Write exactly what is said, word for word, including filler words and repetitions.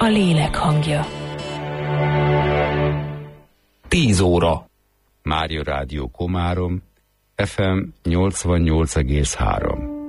lélek hangja. tíz óra. Mária Rádió Komárom, ef em nyolcvannyolc egész három.